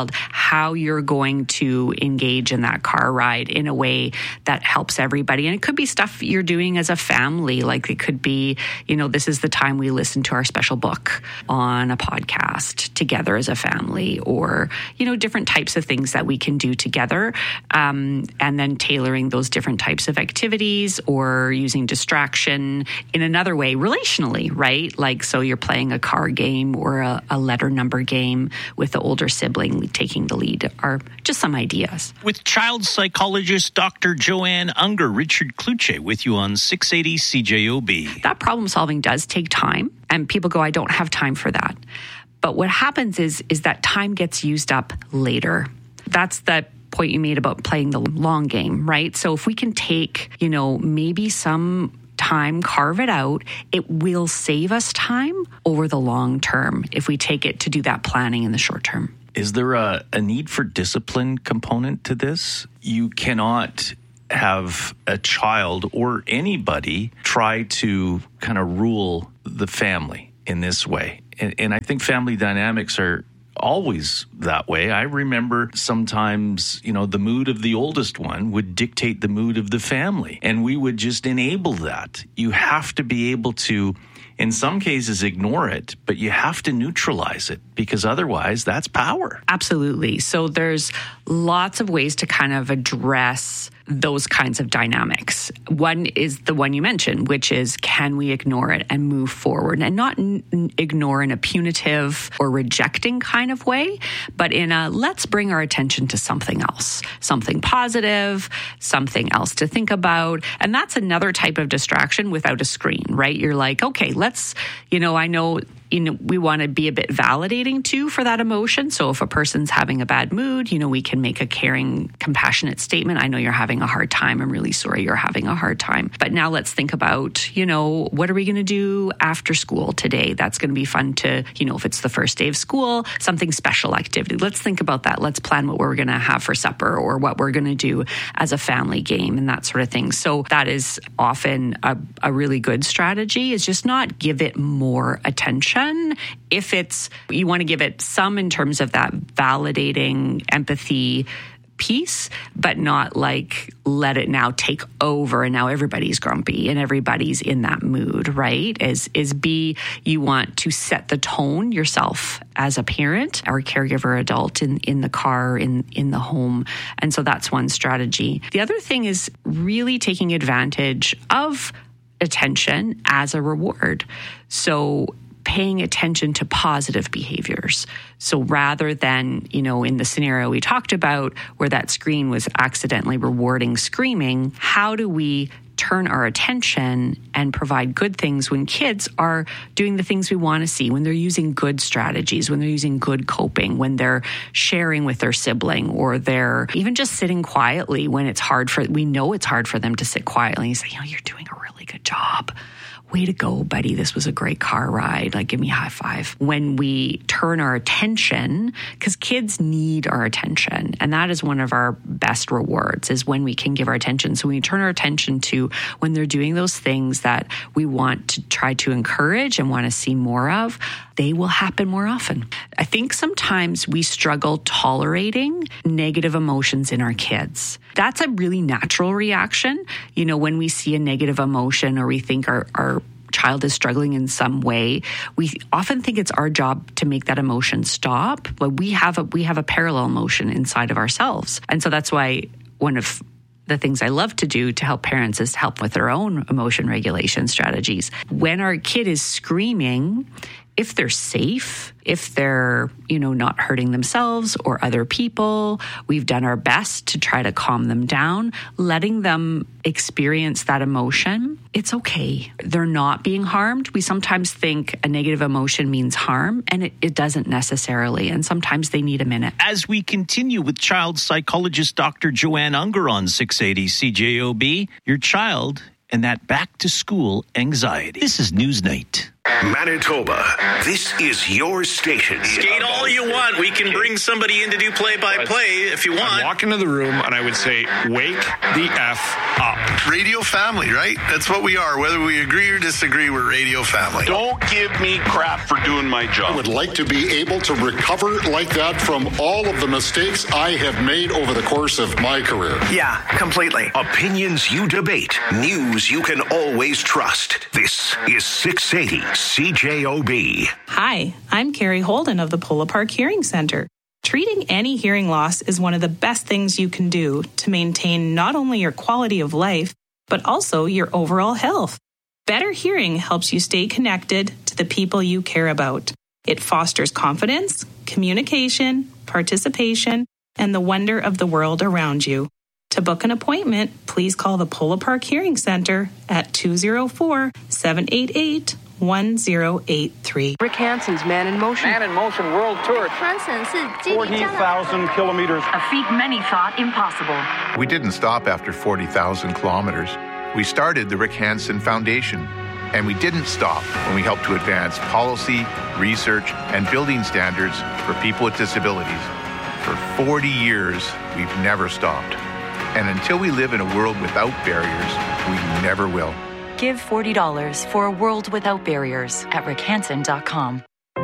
how you're going to engage in that car ride in a way that helps everybody. And it could be stuff you're doing as a family. Like it could be, this is the time we listen to our special book on a podcast together as a family, or, different types of things that we can do together. And then tailoring those different types of activities, or using distraction in another way relationally, right? Like, so you're playing a card game or a letter number game with the older sibling taking the lead, are just some ideas. With child psychologist Dr. Joanne Unger, Richard Kluche with you on 680 CJOB. That problem solving does take time, and people go, I don't have time for that. But what happens is that time gets used up later. That's the point you made about playing the long game, right? So if we can take, maybe some time, carve it out, it will save us time over the long term if we take it to do that planning in the short term. Is there a need for discipline component to this? You cannot have a child or anybody try to kind of rule the family in this way. And I think family dynamics are always that way. I remember sometimes, the mood of the oldest one would dictate the mood of the family, and we would just enable that. You have to be able to, in some cases, ignore it, but you have to neutralize it, because otherwise that's power. Absolutely. So there's lots of ways to kind of address those kinds of dynamics. One is the one you mentioned, which is, can we ignore it and move forward? And not ignore in a punitive or rejecting kind of way, but in a, let's bring our attention to something else, something positive, something else to think about. And that's another type of distraction without a screen, right? You're like, okay, let's, I know we want to be a bit validating too for that emotion. So if a person's having a bad mood, we can make a caring, compassionate statement. I know you're having a hard time. I'm really sorry you're having a hard time. But now let's think about, what are we going to do after school today? That's going to be fun to, if it's the first day of school, something special activity. Let's think about that. Let's plan what we're going to have for supper, or what we're going to do as a family game, and that sort of thing. So that is often a really good strategy, is just not give it more attention. If you want to give it some in terms of that validating empathy piece, but not like let it now take over and now everybody's grumpy and everybody's in that mood, right? Is B, you want to set the tone yourself as a parent or caregiver adult in the car, in the home. And so that's one strategy. The other thing is really taking advantage of attention as a reward. So paying attention to positive behaviors. So rather than, in the scenario we talked about where that screen was accidentally rewarding screaming, how do we turn our attention and provide good things when kids are doing the things we want to see, when they're using good strategies, when they're using good coping, when they're sharing with their sibling, or they're even just sitting quietly when we know it's hard for them to sit quietly. You say, you're doing a really good job. Way to go, buddy. This was a great car ride. Like, give me a high five. When we turn our attention, because kids need our attention, and that is one of our best rewards, is when we can give our attention. So when we turn our attention to when they're doing those things that we want to try to encourage and want to see more of, they will happen more often. I think sometimes we struggle tolerating negative emotions in our kids. That's a really natural reaction. When we see a negative emotion, or we think our child is struggling in some way, we often think it's our job to make that emotion stop, but we have a parallel emotion inside of ourselves. And so that's why one of the things I love to do to help parents is to help with their own emotion regulation strategies. When our kid is screaming, if they're safe, if they're, not hurting themselves or other people, we've done our best to try to calm them down, letting them experience that emotion. It's okay. They're not being harmed. We sometimes think a negative emotion means harm, and it doesn't necessarily. And sometimes they need a minute. As we continue with child psychologist Dr. Joanne Unger on 680 CJOB, your child and that back to school anxiety. This is Newsnight. Manitoba, this is your station. Skate all you want. We can bring somebody in to do play-by-play if you want. I'd walk into the room and I would say, wake the F up. Radio family, right? That's what we are. Whether we agree or disagree, we're radio family. Don't give me crap for doing my job. I would like to be able to recover like that from all of the mistakes I have made over the course of my career. Yeah, completely. Opinions you debate. News you can always trust. This is 680 CJOB. Hi, I'm Carrie Holden of the Polo Park Hearing Center. Treating any hearing loss is one of the best things you can do to maintain not only your quality of life, but also your overall health. Better hearing helps you stay connected to the people you care about. It fosters confidence, communication, participation, and the wonder of the world around you. To book an appointment, please call the Polo Park Hearing Center at 204-788-1083. Rick Hansen's Man in Motion. Man in Motion World Tour. 40,000 kilometers. A feat many thought impossible. We didn't stop after 40,000 kilometers. We started the Rick Hansen Foundation. And we didn't stop when we helped to advance policy, research, and building standards for people with disabilities. For 40 years, we've never stopped. And until we live in a world without barriers, we never will. Give $40 for a world without barriers at rickhansen.com.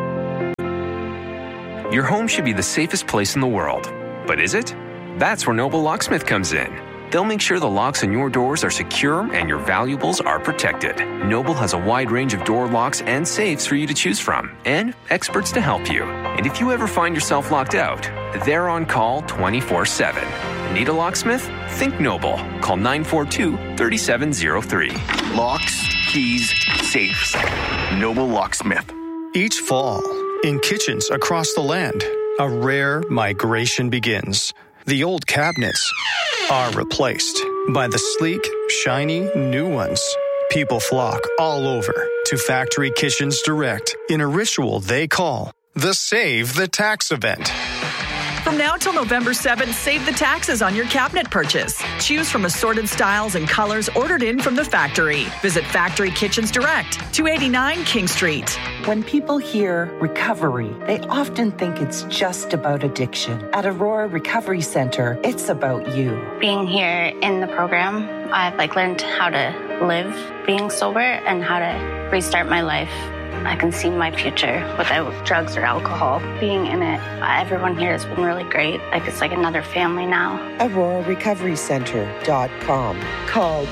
Your home should be the safest place in the world. But is it? That's where Noble Locksmith comes in. They'll make sure the locks on your doors are secure and your valuables are protected. Noble has a wide range of door locks and safes for you to choose from, and experts to help you. And if you ever find yourself locked out, they're on call 24/7. Need a locksmith? Think Noble. Call 942-3703. Locks, keys, safes. Noble Locksmith. Each fall, in kitchens across the land, a rare migration begins. The old cabinets are replaced by the sleek, shiny new ones. People flock all over to Factory Kitchens Direct in a ritual they call the Save the Tax event. From now till November 7th, save the taxes on your cabinet purchase. Choose from assorted styles and colors ordered in from the factory. Visit Factory Kitchens Direct, 289 King Street. When people hear recovery, they often think it's just about addiction. At Aurora Recovery Center, it's about you. Being here in the program, I've learned how to live being sober and how to restart my life. I can see my future without drugs or alcohol. Being in it, everyone here has been really great. It's like another family now. AuroraRecoveryCenter.com. Call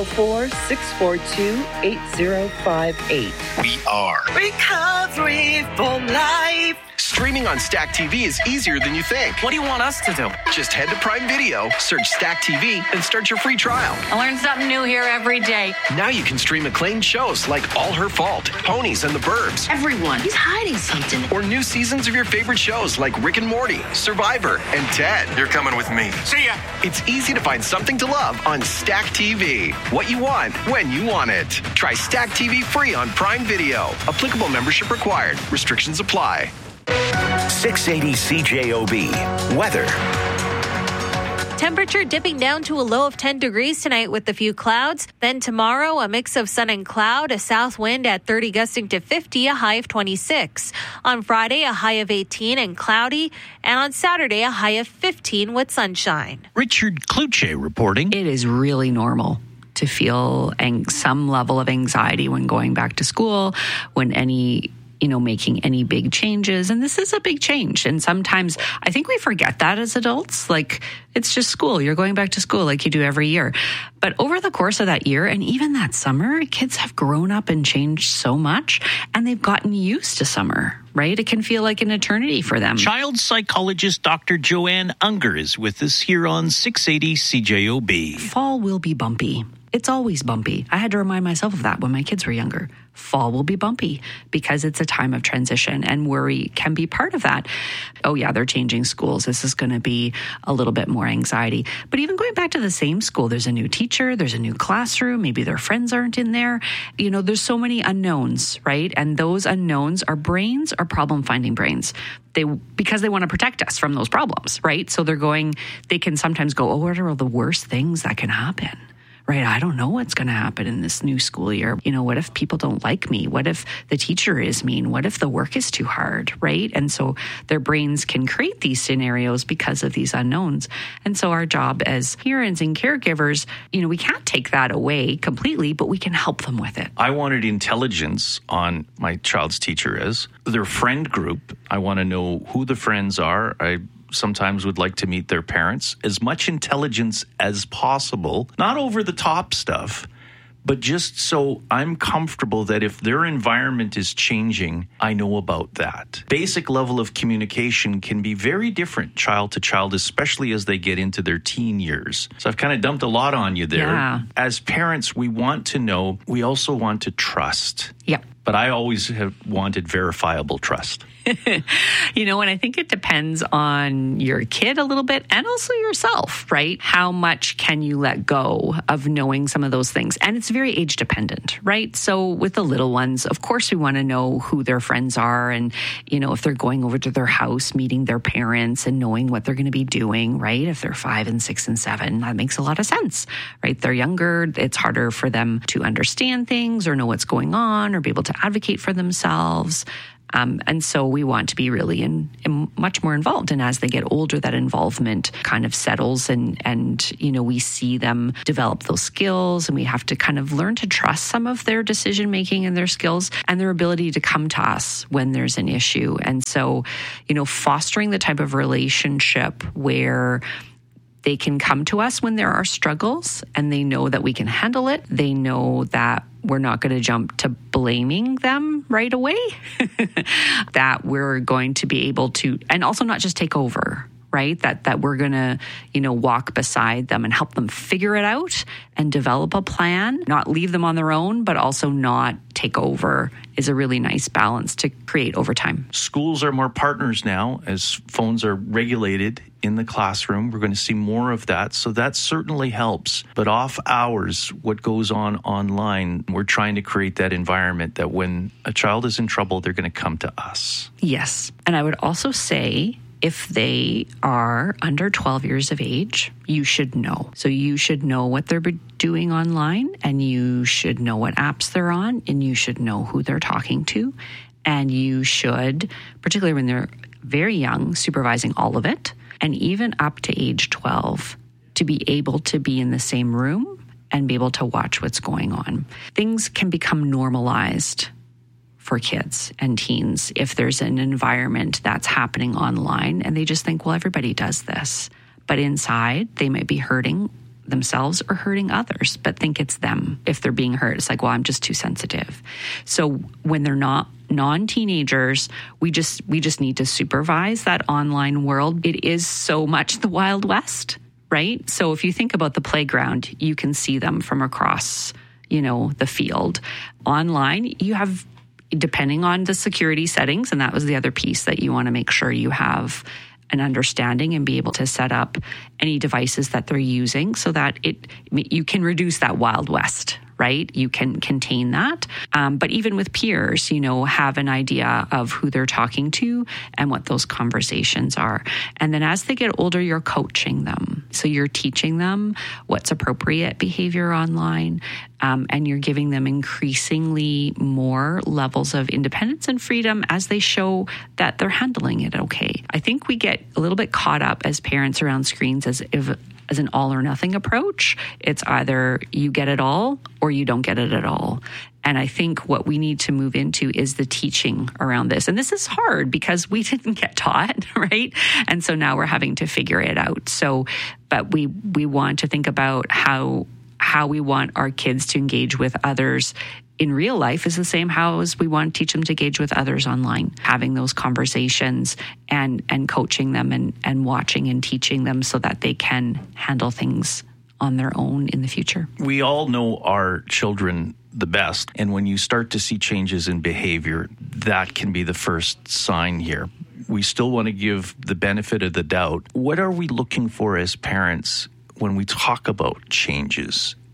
204-642-8058. We are Recovery for Life. Streaming on Stack TV is easier than you think. What do you want us to do? Just head to Prime Video, search Stack TV, and start your free trial. I learn something new here every day. Now you can stream acclaimed shows like All Her Fault, Ponies, and the Burbs. Everyone, he's hiding something. Or new seasons of your favorite shows like Rick and Morty, Survivor, and Ted. You're coming with me. See ya! It's easy to find something to love on Stack TV. What you want, when you want it. Try Stack TV free on Prime Video. Applicable membership required. Restrictions apply. 680 CJOB. Weather. Temperature dipping down to a low of 10 degrees tonight with a few clouds. Then tomorrow, a mix of sun and cloud, a south wind at 30 gusting to 50, a high of 26. On Friday, a high of 18 and cloudy. And on Saturday, a high of 15 with sunshine. Richard Kluche reporting. It is really normal to feel some level of anxiety when going back to school, when making any big changes. And this is a big change. And sometimes I think we forget that as adults. It's just school. You're going back to school like you do every year. But over the course of that year and even that summer, kids have grown up and changed so much, and they've gotten used to summer, right? It can feel like an eternity for them. Child psychologist Dr. Joanne Unger is with us here on 680 CJOB. Fall will be bumpy. It's always bumpy. I had to remind myself of that when my kids were younger. Fall will be bumpy because it's a time of transition, and worry can be part of that. Oh yeah, they're changing schools. This is going to be a little bit more anxiety. But even going back to the same school, there's a new teacher, there's a new classroom, maybe their friends aren't in there. There's so many unknowns, right? And those unknowns, our brains are problem-finding brains. Because they want to protect us from those problems, right? So they can sometimes go, oh, what are all the worst things that can happen? right? I don't know what's going to happen in this new school year. What if people don't like me? What if the teacher is mean? What if the work is too hard, right? And so their brains can create these scenarios because of these unknowns. And so our job as parents and caregivers, we can't take that away completely, but we can help them with it. I wanted intelligence on my child's teacher is their friend group. I want to know who the friends are. I sometimes would like to meet their parents. As much intelligence as possible, not over the top stuff, but just so I'm comfortable that if their environment is changing, I know about that. Basic level of communication can be very different child to child, especially as they get into their teen years. So I've kind of dumped a lot on you there. Yeah. As parents, we want to know, we also want to trust. Yep. But I always have wanted verifiable trust. And I think it depends on your kid a little bit and also yourself, right? How much can you let go of knowing some of those things? And it's very age dependent, right? So with the little ones, of course, we want to know who their friends are and, if they're going over to their house, meeting their parents and knowing what they're going to be doing, right? If they're 5 and 6 and 7, that makes a lot of sense, right? They're younger. It's harder for them to understand things or know what's going on or be able to advocate for themselves. And so we want to be really in much more involved. And as they get older, that involvement kind of settles and we see them develop those skills, and we have to kind of learn to trust some of their decision making and their skills and their ability to come to us when there's an issue. And so, fostering the type of relationship where they can come to us when there are struggles and they know that we can handle it. They know that we're not going to jump to blaming them right away, that we're going to be able to, and also not just take over, right? That we're going to, walk beside them and help them figure it out and develop a plan, not leave them on their own, but also not take over is a really nice balance to create over time. Schools are more partners now as phones are regulated in the classroom. We're going to see more of that. So that certainly helps. But off hours, what goes on online, we're trying to create that environment that when a child is in trouble, they're going to come to us. Yes. And I would also say, if they are under 12 years of age, you should know. So you should know what they're doing online, and you should know what apps they're on, and you should know who they're talking to. And you should, particularly when they're very young, supervising all of it, and even up to age 12, to be able to be in the same room and be able to watch what's going on. Things can become normalized for kids and teens if there's an environment that's happening online and they just think, well, everybody does this. But inside, they might be hurting themselves or hurting others, but think it's them. If they're being hurt, it's like, well, I'm just too sensitive. So when they're not non-teenagers, we just need to supervise that online world. It is so much the Wild West, right? So if you think about the playground, you can see them from across, the field. Online, you have, depending on the security settings, and that was the other piece that you want to make sure you have an understanding and be able to set up any devices that they're using so that you can reduce that Wild West, right? You can contain that. But even with peers, have an idea of who they're talking to and what those conversations are. And then as they get older, you're coaching them. So you're teaching them what's appropriate behavior online, and you're giving them increasingly more levels of independence and freedom as they show that they're handling it okay. I think we get a little bit caught up as parents around screens as an all or nothing approach. It's either you get it all or you don't get it at all. And I think what we need to move into is the teaching around this. And this is hard because we didn't get taught, right? And so now we're having to figure it out. So, but we want to think about how we want our kids to engage with others in real life is the same how as we want to teach them to engage with others online, having those conversations and coaching them and watching and teaching them so that they can handle things on their own in the future. We all know our children the best. And when you start to see changes in behavior, that can be the first sign here. We still want to give the benefit of the doubt. What are we looking for as parents when we talk about changes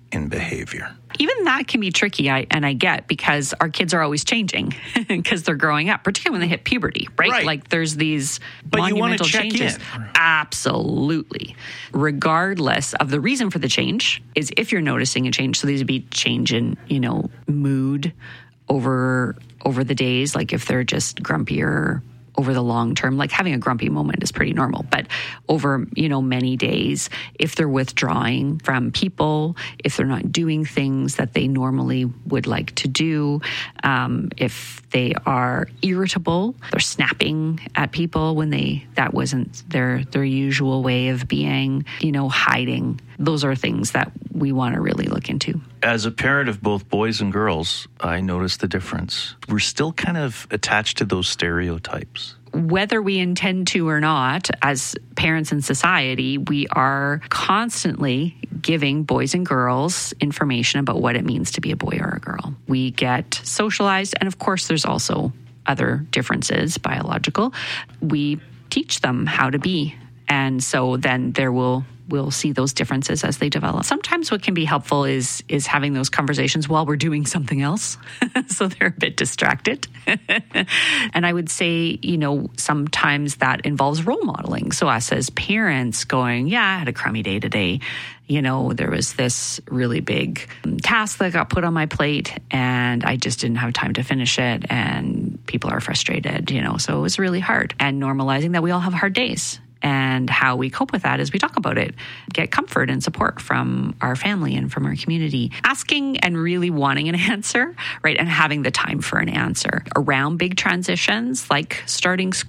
in behavior. Even that can be tricky, I get, because our kids are always changing because they're growing up, particularly when they hit puberty, right? Like there's these monumental changes. Absolutely. Regardless of the reason for the change is if you're noticing a change. So these would be change in, mood over the days, like if they're just grumpier over the long term, like having a grumpy moment is pretty normal, but over, many days, if they're withdrawing from people, if they're not doing things that they normally would like to do, if they are irritable, they're snapping at people when that wasn't their usual way of being, hiding. Those are things that we want to really look into. As a parent of both boys and girls, I noticed the difference. We're still kind of attached to those stereotypes. Whether we intend to or not, as parents in society, we are constantly giving boys and girls information about what it means to be a boy or a girl. We get socialized, and of course, there's also other differences, biological. We teach them how to be, and so then we'll see those differences as they develop. Sometimes what can be helpful is having those conversations while we're doing something else, so they're a bit distracted. And I would say, sometimes that involves role modeling. So us as parents going, yeah, I had a crummy day today. There was this really big task that got put on my plate and I just didn't have time to finish it, and people are frustrated, so it was really hard. And normalizing that we all have hard days. And how we cope with that is we talk about it, get comfort and support from our family and from our community. Asking and really wanting an answer, right? And having the time for an answer around big transitions like starting school.